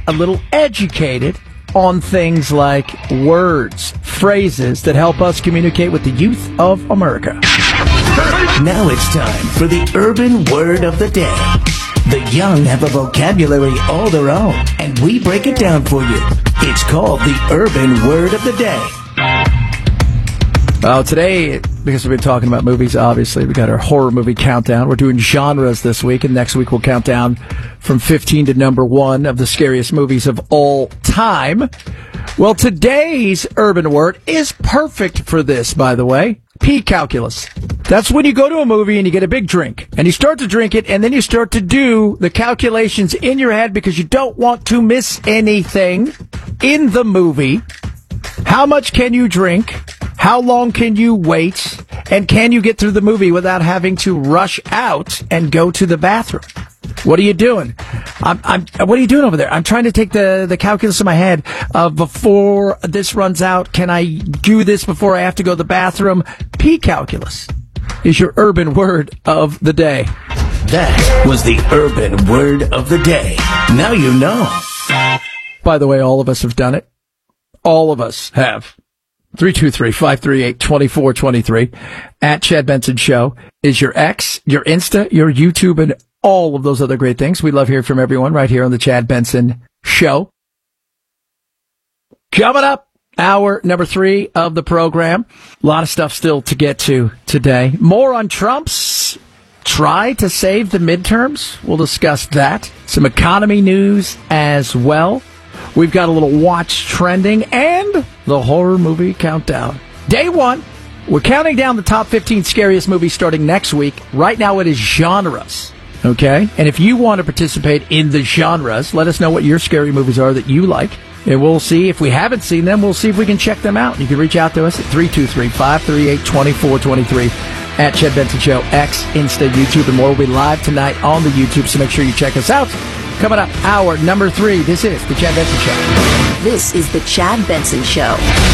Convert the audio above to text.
a little educated on things like words, phrases that help us communicate with the youth of America. Now it's time for the urban word of the day. The young have a vocabulary all their own, and we break it down for you. It's called the urban word of the day. Well, today, because we've been talking about movies, obviously, we got our horror movie countdown. We're doing genres this week, and next week we'll count down from 15 to number 1 of the scariest movies of all time. Well, today's urban word is perfect for this, by the way. P-calculus. That's when you go to a movie and you get a big drink, and you start to drink it, and then you start to do the calculations in your head because you don't want to miss anything in the movie. How much can you drink? How long can you wait? And can you get through the movie without having to rush out and go to the bathroom? What are you doing? What are you doing over there? I'm trying to take the calculus in my head before this runs out. Can I do this before I have to go to the bathroom? P-calculus is your urban word of the day. That was the urban word of the day. Now you know. By the way, all of us have done it. All of us have. 323-538-2423 at Chad Benson Show is your X, your Insta, your YouTube, and all of those other great things. We love hearing from everyone right here on the Chad Benson Show. Coming up, hour number 3 of the program. A lot of stuff still to get to today. More on Trump's try to save the midterms. We'll discuss that. Some economy news as well. We've got a little watch trending and the horror movie countdown. Day 1, we're counting down the top 15 scariest movies starting next week. Right now it is genres, okay? And if you want to participate in the genres, let us know what your scary movies are that you like. And we'll see if we haven't seen them, we'll see if we can check them out. You can reach out to us at 323-538-2423 at Chad Benson Show, X, Insta, YouTube, and more. We'll be live tonight on the YouTube, so make sure you check us out. Coming up, hour number 3, this is The Chad Benson Show. This is The Chad Benson Show.